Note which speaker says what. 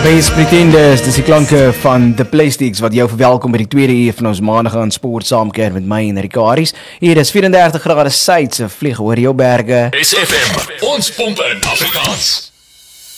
Speaker 1: Space Pretenders, dis die klanke van The Plastics wat jou verwelkom by die tweede uur van ons maandag aan sport saamkeer met my en Rikaris. Hier is 34 grade suid, se vlieg oor jou berge.
Speaker 2: SFM, ons pomp in Afrikaans.